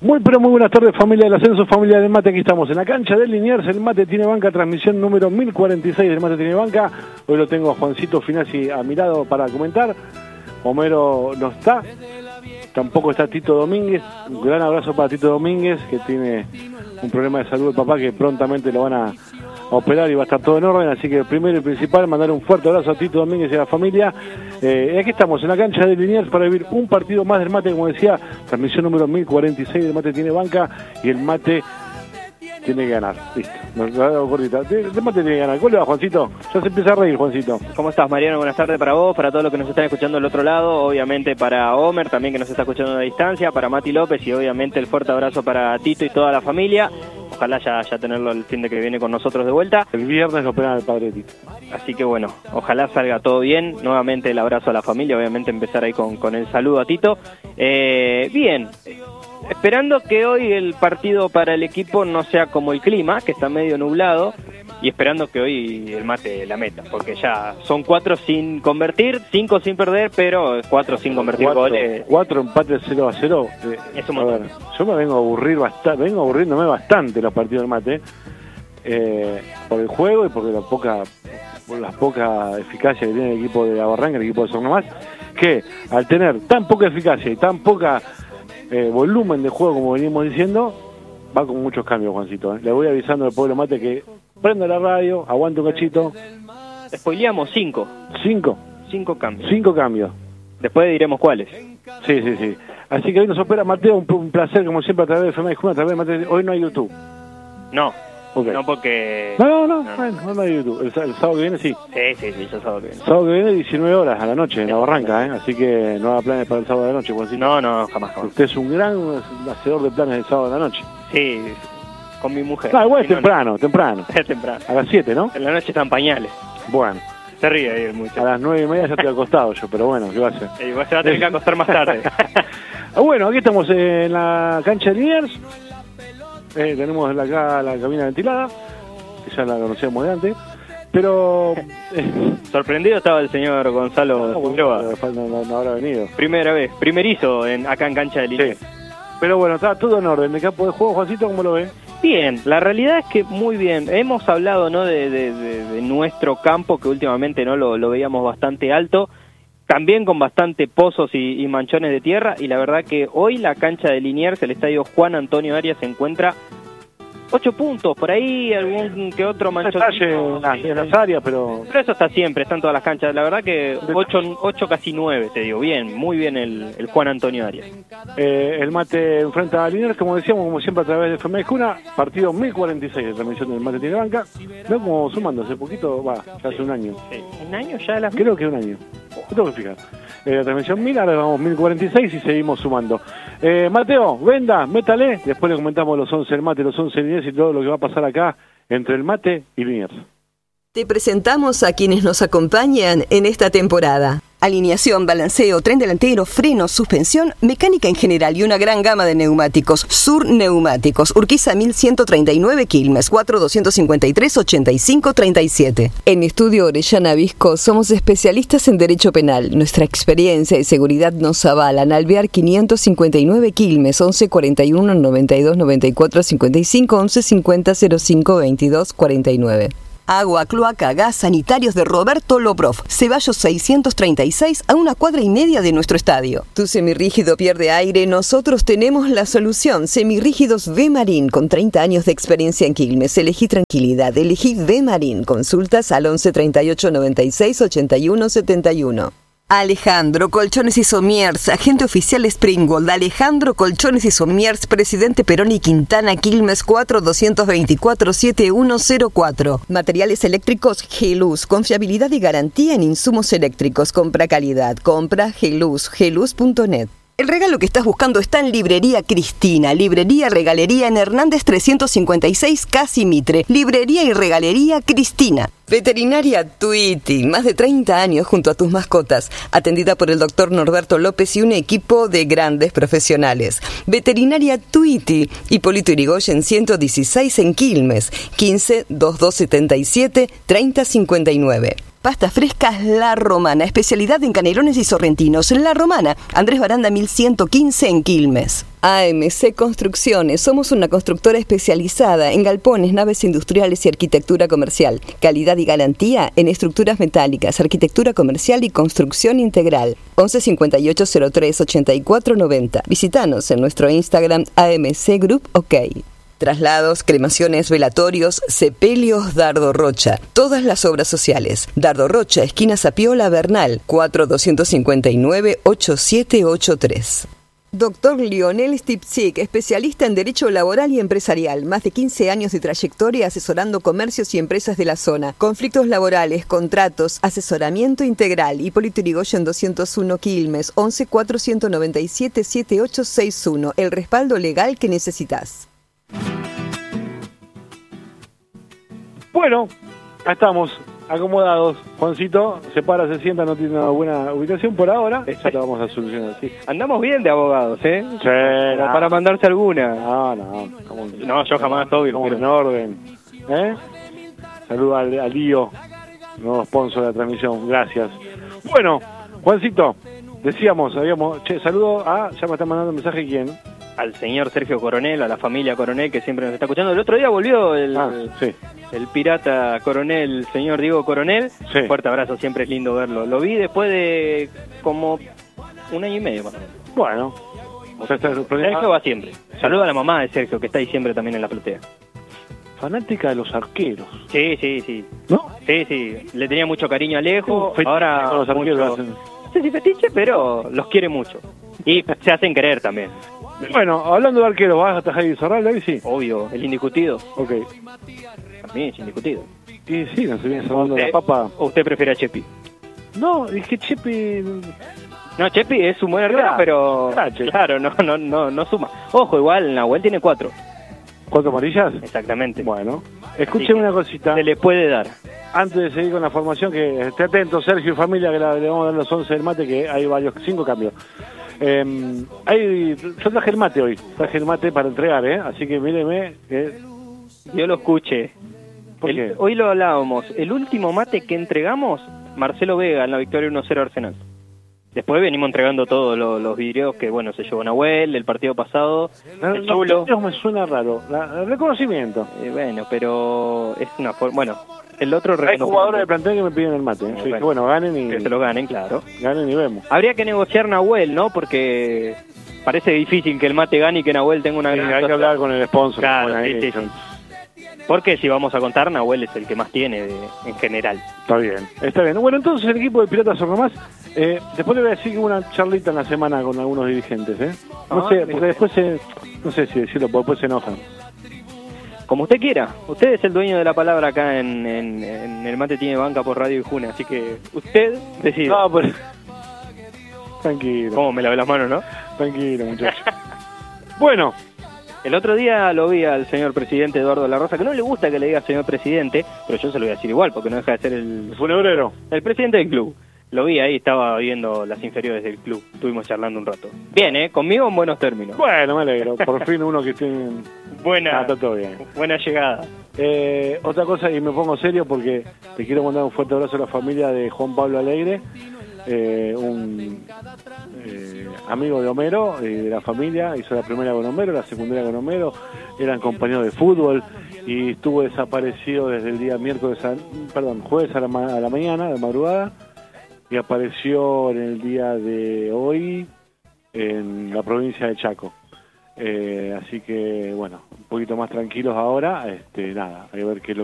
Muy buenas tardes, familia del Ascenso, familia del Mate. Aquí estamos en la cancha del Liniers. El Mate tiene banca, transmisión número 1046 del Mate tiene banca. Hoy lo tengo a Juancito Finazzi a mi lado para comentar. Homero no está, tampoco está Tito Domínguez. Un gran abrazo para Tito Domínguez, que tiene un problema de salud de papá que prontamente lo van a operar y va a estar todo en orden. Así que primero y principal, mandar un fuerte abrazo a Tito Domínguez y a la familia. Aquí estamos en la cancha de Liniers para vivir un partido más del Mate, como decía, transmisión número 1046 del Mate tiene banca y el Mate tiene que ganar. Listo, nos hago cortita. El Mate tiene que ganar. ¿Cuál le va, Juancito? Ya se empieza a reír, Juancito. ¿Cómo estás, Mariano? Buenas tardes para vos, para todos los que nos están escuchando del otro lado, obviamente para Homer, también que nos está escuchando a distancia, para Mati López y obviamente el fuerte abrazo para Tito y toda la familia. Ojalá ya tenerlo el fin de que viene con nosotros de vuelta. El viernes lo operan al padre de Tito. Así que bueno, ojalá salga todo bien. Nuevamente el abrazo a la familia, obviamente empezar ahí con el saludo a Tito. Bien, esperando que hoy el partido para el equipo no sea como el clima, que está medio nublado, y esperando que hoy el Mate la meta, porque ya son 4 sin convertir, 5 sin perder, pero 4 sin convertir goles. 4 empates 0-0. Es un montón. Yo me vengo a aburrir vengo aburriéndome bastante los partidos del Mate, por el juego y por la poca eficacia que tiene el equipo de Abarranca, el equipo de San Nomás, que al tener tan poca eficacia y tan poca volumen de juego como venimos diciendo, va con muchos cambios, Juancito. Le voy avisando al pueblo Mate que prenda la radio, aguanta un cachito. Spoileamos 5. 5 cambios. 5 cambios. Después diremos cuáles. Sí. Así que hoy nos opera Mateo, un placer como siempre a través de FM Juna, a través de Mateo. Hoy no hay YouTube. No. Okay. No porque... No hay YouTube. El sábado que viene sí. Sí, el sábado que viene. Sábado que viene 19 horas a la noche en Abarranca, Así que no haga planes para el sábado de la noche, Juancito. No, jamás. Usted es un gran hacedor de planes del sábado de la noche. Sí, con mi mujer. No, igual es temprano. Es temprano. A las 7, ¿no? En la noche están pañales. Bueno. Se ríe ahí el muchacho. A las 9:30 ya estoy acostado yo, pero bueno, ¿qué va a hacer? Igual se va a tener que acostar más tarde. Bueno, aquí estamos en la cancha de Liniers. Tenemos acá la cabina ventilada, que ya la conocíamos de antes. Pero... sorprendido estaba el señor Gonzalo Figueroa. No habrá venido. Primera vez, primerizo acá en cancha de Liniers. Sí. Pero bueno, está todo en orden. ¿De campo de juego, Juancito, cómo lo ve? Bien, la realidad es que muy bien. Hemos hablado, ¿no?, de nuestro campo, que últimamente no lo veíamos bastante alto, también con bastante pozos y manchones de tierra, y la verdad que hoy la cancha de Liniers, el estadio Juan Antonio Arias, se encuentra 8 puntos, por ahí algún que otro manchón en las áreas, pero eso está siempre, está en todas las canchas. La verdad que 8 casi 9, te digo, bien, muy bien el Juan Antonio Arias. El Mate enfrenta a Liniers, como decíamos, como siempre a través de FM Juna, partido 1046 de transmisión del Mate tiene banca. Veo como sumando, hace poquito, ya hace un año. ¿Un año ya? Creo que un año, me tengo que fijar. La transmisión 1000, ahora vamos 1046 y seguimos sumando. Mateo, venda, métale, después le comentamos los 11 del Mate, los 11 Liniers y todo lo que va a pasar acá entre el Mate y Liniers. Te presentamos a quienes nos acompañan en esta temporada. Alineación, balanceo, tren delantero, frenos, suspensión, mecánica en general y una gran gama de neumáticos. Sur Neumáticos, Urquiza 1139 Quilmes, 4253-8537. En Estudio Orellana Visco somos especialistas en Derecho Penal. Nuestra experiencia y seguridad nos avalan. Alvear 559 Quilmes, 1141-9294-55, 1150-05-2249. Agua, cloaca, gas, sanitarios de Roberto Lobrov. Ceballos 636 a 1,5 cuadras de nuestro estadio. Tu semirrígido pierde aire, nosotros tenemos la solución. Semirrígidos V-Marín, con 30 años de experiencia en Quilmes. Elegí tranquilidad, elegí V-Marín. Consultas al 11 38 96 81 71. Alejandro Colchones y Somiers, agente oficial Springgold. Alejandro Colchones y Somiers, presidente Perón y Quintana, Quilmes 4224-7104. Materiales eléctricos Geluz, confiabilidad y garantía en insumos eléctricos. Compra calidad, compra Geluz, geluz.net. El regalo que estás buscando está en Librería Cristina, Librería Regalería en Hernández 356 Casi Mitre. Librería y Regalería Cristina. Veterinaria Tuiti, más de 30 años junto a tus mascotas, atendida por el doctor Norberto López y un equipo de grandes profesionales. Veterinaria Tuiti, Hipólito Yrigoyen 116 en Quilmes, 15 2277 3059. Pastas frescas La Romana, especialidad en canelones y sorrentinos. La Romana, Andrés Baranda 1115 en Quilmes. AMC Construcciones, somos una constructora especializada en galpones, naves industriales y arquitectura comercial. Calidad y garantía en estructuras metálicas, arquitectura comercial y construcción integral. 11 58 03 84 90. Visítanos en nuestro Instagram AMC Group OK. Traslados, cremaciones, velatorios, sepelios, Dardo Rocha. Todas las obras sociales. Dardo Rocha, esquina Zapiola Bernal, 4259-8783. Doctor Lionel Stipzik, especialista en Derecho Laboral y Empresarial. Más de 15 años de trayectoria asesorando comercios y empresas de la zona. Conflictos laborales, contratos, asesoramiento integral. Hipólito Yrigoyen 201 Quilmes, 11 497 7861. El respaldo legal que necesitas. Bueno, acá estamos, acomodados. Juancito se para, se sienta, no tiene una buena ubicación por ahora. Eso lo vamos a solucionar, sí. Andamos bien de abogados, ¿eh? Sí, Como para mandarse alguna. No, yo jamás, obvio. Estamos en orden. Saludo al Lío, nuevo sponsor de la transmisión, gracias. Bueno, Juancito, decíamos, saludo a, ya me está mandando un mensaje, ¿quién? Al señor Sergio Coronel, a la familia Coronel que siempre nos está escuchando. El otro día volvió el pirata Coronel, señor Diego Coronel. Sí. Fuerte abrazo, siempre es lindo verlo. Lo vi después de como un año y medio más o menos. Bueno, Sergio va siempre. Saluda a la mamá de Sergio, que está ahí siempre también en la platea. Fanática de los arqueros. Sí. ¿No? Sí. Le tenía mucho cariño a Alejo. Ahora con los arqueros mucho... No sé si fetiche, pero los quiere mucho. Y se hacen querer también. Bueno, hablando de arqueros, ¿vas a atajar y cerrar, David? Sí. Obvio, el indiscutido. Ok. A mí es indiscutido. Y sí, nos viene cerrando la papa. ¿O usted prefiere a Chepi? No, dije Chepi... No, Chepi es un buen arquero, pero... Claro, no suma. Ojo, igual Nahuel tiene 4. ¿4 amarillas? Exactamente. Bueno, escuchen una cosita. Se le puede dar. Antes de seguir con la formación, que esté atento, Sergio y familia, que le vamos a dar los 11 del mate, que hay 5 cambios. Yo traje el mate hoy, para entregar, así que míreme. Yo lo escuché. ¿Por qué? Hoy lo hablábamos. El último mate que entregamos, Marcelo Vega, en la victoria 1-0 Arsenal. Después venimos entregando todos los videos que, bueno, se llevó Nahuel, el partido pasado. El chulo. Me suena raro, el reconocimiento. Bueno, pero es una forma... Bueno, el otro... Hay jugadores de plantel que me piden el mate. Yo dije, bueno, ganen y... Que se lo ganen, claro. Ganen y vemos. Habría que negociar Nahuel, ¿no? Porque parece difícil que el mate gane y que Nahuel tenga una gran... Hay que hablar con el sponsor. Claro, sí. Porque si vamos a contar, Nahuel es el que más tiene en general. Está bien. Bueno, entonces el equipo de Piratas son nomás. Después le voy a decir que hubo una charlita en la semana con algunos dirigentes, No sé, porque después no sé si decirlo, porque después se enojan. Como usted quiera. Usted es el dueño de la palabra acá en El Mate Tiene Banca por Radio y June, así que usted decide. No, pues... Tranquilo. ¿Cómo me lavé las manos, no? Tranquilo, muchacho. Bueno... El otro día lo vi al señor presidente Eduardo La Rosa, que no le gusta que le diga señor presidente, pero yo se lo voy a decir igual, porque no deja de ser el funebrero, el presidente del club. Lo vi ahí, estaba viendo las inferiores del club, estuvimos charlando un rato. Bien, conmigo en buenos términos. Bueno, me alegro, por fin uno que tiene... Está todo bien. Buena llegada. Otra cosa, y me pongo serio porque te quiero mandar un fuerte abrazo a la familia de Juan Pablo Alegre, un amigo de Homero y de la familia. Hizo la primera con Homero, la secundaria con Homero, eran compañeros de fútbol y estuvo desaparecido desde el día jueves a la mañana, de madrugada, y apareció en el día de hoy en la provincia de Chaco. Así que bueno, un poquito más tranquilos ahora, hay que ver qué es lo